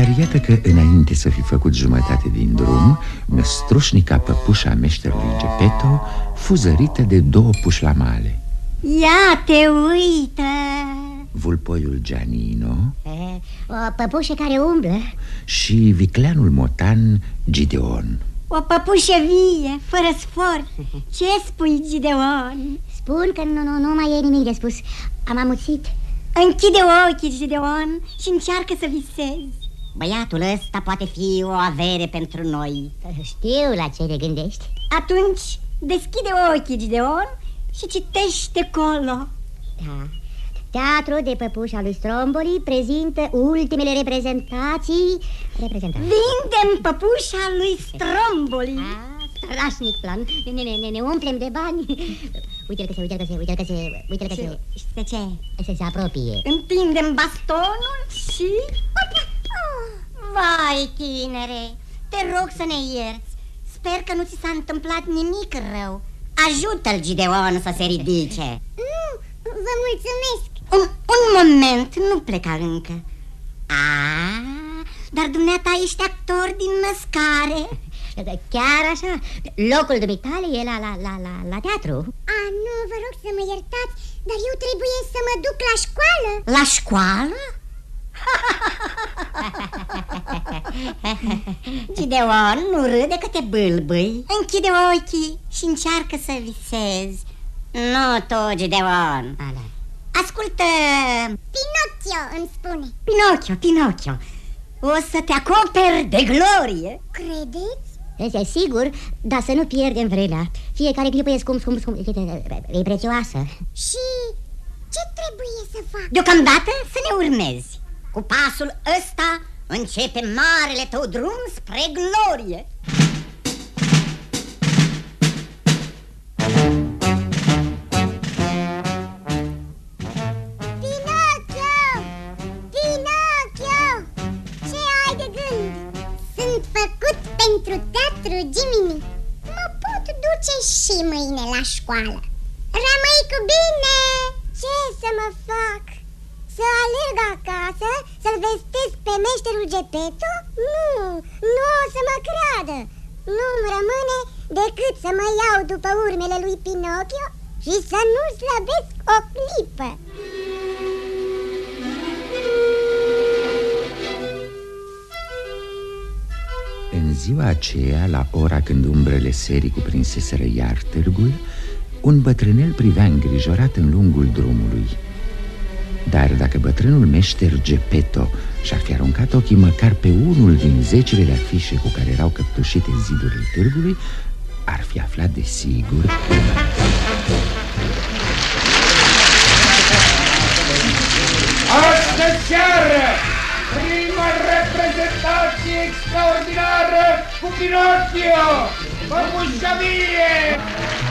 Dar iată că, înainte să fi făcut jumătate din drum, năstrușnica păpușa meșterului Geppetto fu zărită de două pușlamale. Ia te uită! Vulpoiul Gianino, o păpușă care umblă, și vicleanul motan Gideon. o păpușă vie, fără sfor. Ce spui, Gideon? Spun că nu mai e nimic de spus. Am amuțit. Închide ochii, Gideon, și încearcă să visezi. Băiatul ăsta poate fi o avere pentru noi. Știu la ce te gândești. Atunci deschide ochii, Gideon, și citește colo. Da. Teatrul de păpușa lui Stromboli prezintă ultimele reprezentații. Vindem păpușa lui Stromboli. Strașnic plan. Ne umplem de bani. Uite-l că se De ce? Se apropie. Întindem bastonul și... Vai, tinere, te rog să ne ierți. Sper că nu ți s-a întâmplat nimic rău. Ajută-l, Gideon, să se ridice. Nu, vă mulțumesc. Un moment, nu pleca încă. Dar dumneata ești actor din născare. Chiar așa? Locul dumitale e la teatru. Nu, vă rog să mă iertați, dar eu trebuie să mă duc la școală. La școală? Gideon, nu râde că te bâlbâi. Închide ochii și încearcă să visezi. Nu tu, Gideon. Ascultă. Pinocchio îmi spune. Pinocchio, o să te acoperi de glorie. Credeți? Este sigur, dar să nu pierdem vremea. Fiecare clipă e scump, e prețioasă. Și ce trebuie să fac? Deocamdată să ne urmezi. Cu pasul ăsta începe marele tău drum spre glorie. Pinocchio! Ce ai de gând? Sunt făcut pentru teatru, Jiminy. Mă pot duce și mâine la școală. Rămâi cu bine! Ce să mă fac? Să alerg acasă, să-l vestesc pe meșterul Geppetto? Nu o să mă creadă. Nu-mi rămâne decât să mă iau după urmele lui Pinocchio și să nu slăbesc o clipă. În ziua aceea, la ora când umbrele serii cuprinseseră iar târgul, un bătrânel privea îngrijorat în lungul drumului. Dar dacă bătrânul meșter Geppetto și-ar fi aruncat ochii măcar pe unul din zecile de afișe cu care erau căptușite zidurile târgului, ar fi aflat de sigur că... Astă seară, prima reprezentație extraordinară cu Pinocchio, păpușa vie!